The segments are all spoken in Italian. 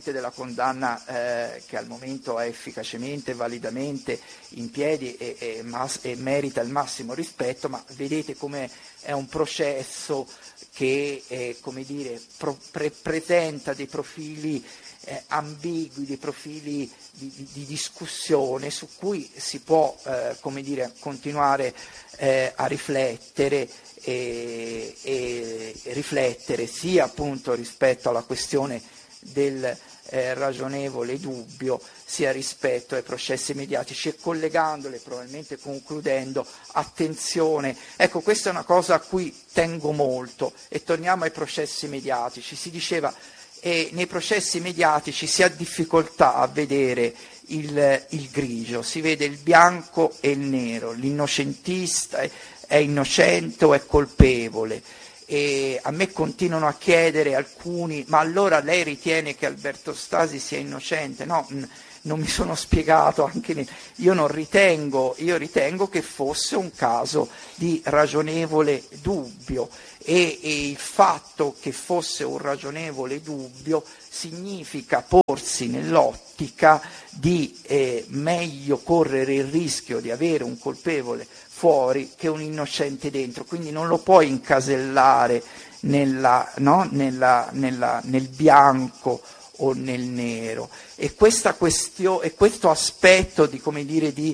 della condanna che al momento è efficacemente, validamente in piedi e merita il massimo rispetto, ma vedete come è un processo che come dire, presenta dei profili ambigui, dei profili di discussione su cui si può come dire, continuare a riflettere e riflettere sia appunto rispetto alla questione del ragionevole dubbio, sia rispetto ai processi mediatici, e collegandole, probabilmente concludendo, attenzione, ecco, questa è una cosa a cui tengo molto, e torniamo ai processi mediatici. Si diceva nei processi mediatici si ha difficoltà a vedere il grigio, si vede il bianco e il nero, l'innocentista è innocente o è colpevole. E a me continuano a chiedere alcuni: ma allora lei ritiene che Alberto Stasi sia innocente? No, non mi sono spiegato, io ritengo che fosse un caso di ragionevole dubbio, e il fatto che fosse un ragionevole dubbio significa porsi nell'ottica di meglio correre il rischio di avere un colpevole fuori che un innocente dentro, quindi non lo puoi incasellare nel bianco o nel nero. E questa questione, e questo aspetto di, come dire, di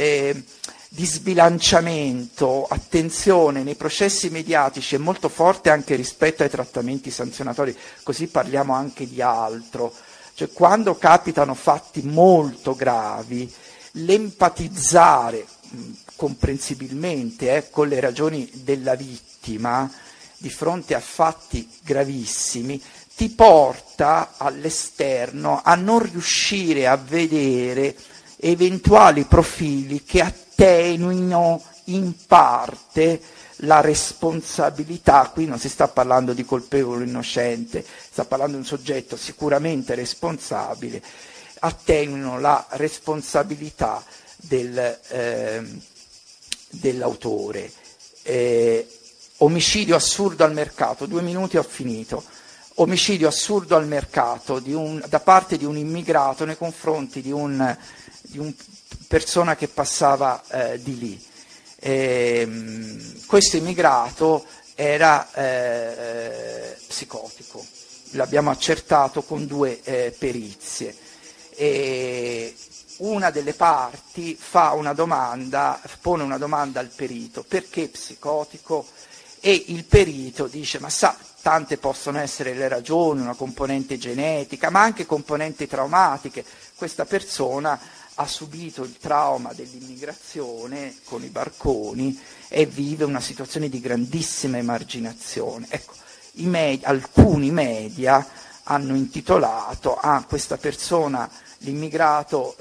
sbilanciamento, attenzione, nei processi mediatici è molto forte anche rispetto ai trattamenti sanzionatori, così parliamo anche di altro. Cioè, quando capitano fatti molto gravi, l'empatizzare comprensibilmente con le ragioni della vittima di fronte a fatti gravissimi ti porta all'esterno a non riuscire a vedere eventuali profili che attenuino in parte la responsabilità. Qui non si sta parlando di colpevole o innocente, sta parlando di un soggetto sicuramente responsabile, attenuino la responsabilità dell'autore. Omicidio assurdo al mercato, 2 minuti ho finito. Omicidio assurdo al mercato da parte di un immigrato nei confronti di un persona che passava di lì. Questo immigrato era psicotico, l'abbiamo accertato con 2 perizie. Una delle parti pone una domanda al perito: perché psicotico? E il perito dice: ma sa, tante possono essere le ragioni, una componente genetica, ma anche componenti traumatiche. Questa persona ha subito il trauma dell'immigrazione con i barconi e vive una situazione di grandissima emarginazione. Ecco, alcuni media hanno intitolato a questa persona l'immigrato,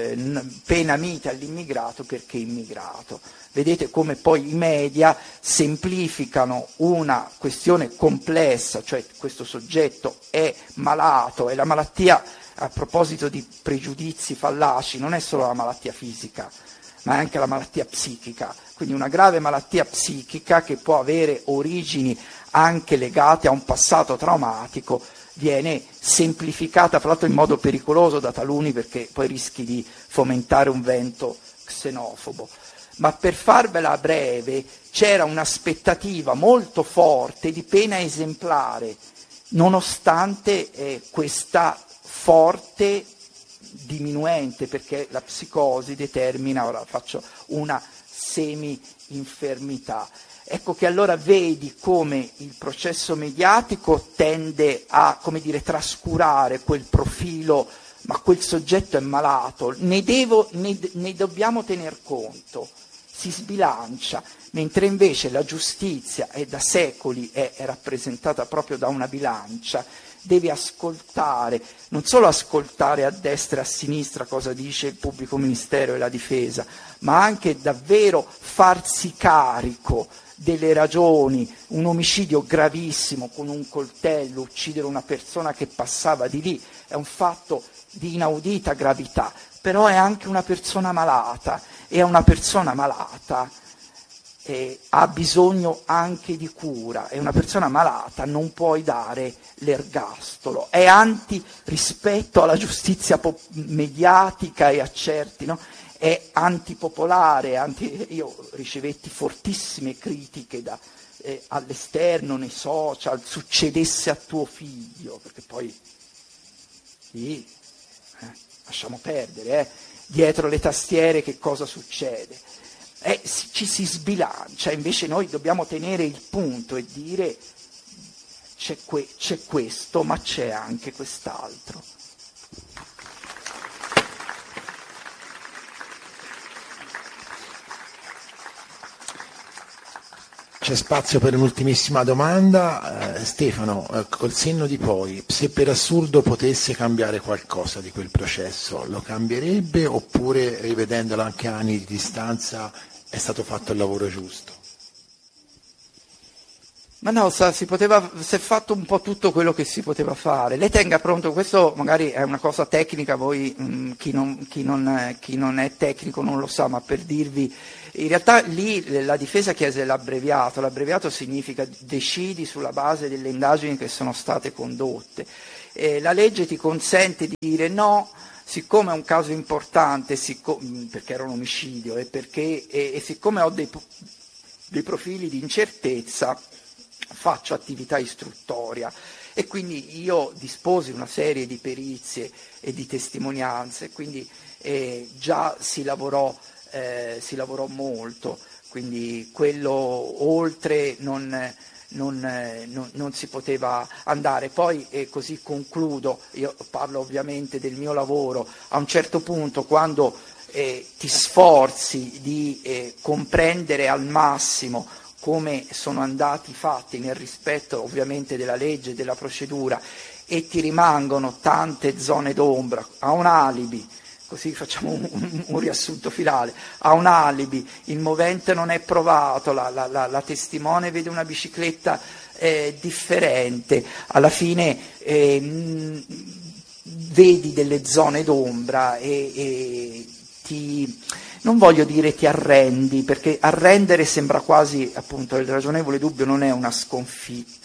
pena mite all'immigrato perché immigrato. Vedete come poi i media semplificano una questione complessa, cioè questo soggetto è malato, e la malattia, a proposito di pregiudizi fallaci, non è solo la malattia fisica, ma è anche la malattia psichica, quindi una grave malattia psichica che può avere origini anche legate a un passato traumatico, viene semplificata, fra l'altro in modo pericoloso da taluni, perché poi rischi di fomentare un vento xenofobo. Ma per farvela a breve, c'era un'aspettativa molto forte di pena esemplare, nonostante questa forte diminuente, perché la psicosi determina, ora faccio una semi-infermità. Ecco che allora vedi come il processo mediatico tende a, come dire, trascurare quel profilo: ma quel soggetto è malato, ne dobbiamo tener conto, si sbilancia, mentre invece la giustizia da secoli è rappresentata proprio da una bilancia. Devi ascoltare, non solo ascoltare a destra e a sinistra cosa dice il pubblico ministero e la difesa, ma anche davvero farsi carico delle ragioni. Un omicidio gravissimo con un coltello, uccidere una persona che passava di lì, è un fatto di inaudita gravità, però è anche una persona malata, e a una persona malata ha bisogno anche di cura, è una persona malata, non puoi dare l'ergastolo, è anti rispetto alla giustizia mediatica e a certi, no? È antipopolare, io ricevetti fortissime critiche all'esterno, nei social, succedesse a tuo figlio, perché poi sì, lasciamo perdere, dietro le tastiere che cosa succede? Ci si sbilancia, invece noi dobbiamo tenere il punto e dire c'è questo, ma c'è anche quest'altro. C'è spazio per un'ultimissima domanda. Stefano, col senno di poi, se per assurdo potesse cambiare qualcosa di quel processo, lo cambierebbe oppure, rivedendolo anche a anni di distanza, è stato fatto il lavoro giusto? Ma no, si è fatto un po' tutto quello che si poteva fare. Lei tenga pronto, questo magari è una cosa tecnica, voi chi non è tecnico non lo sa, ma per dirvi, in realtà lì la difesa chiese l'abbreviato significa decidi sulla base delle indagini che sono state condotte. La legge ti consente di dire no, siccome è un caso importante, perché era un omicidio e siccome ho dei profili di incertezza, faccio attività istruttoria, e quindi io disposi una serie di perizie e di testimonianze, quindi già si lavorò molto, quindi quello oltre non si poteva andare. Poi, così concludo, io parlo ovviamente del mio lavoro, a un certo punto quando ti sforzi di comprendere al massimo come sono andati fatti nel rispetto ovviamente della legge e della procedura, e ti rimangono tante zone d'ombra, a un alibi, così facciamo un riassunto finale, ha un alibi, il movente non è provato, la testimone vede una bicicletta differente, alla fine vedi delle zone d'ombra e non voglio dire ti arrendi, perché arrendere sembra quasi, appunto, il ragionevole dubbio non è una sconfitta,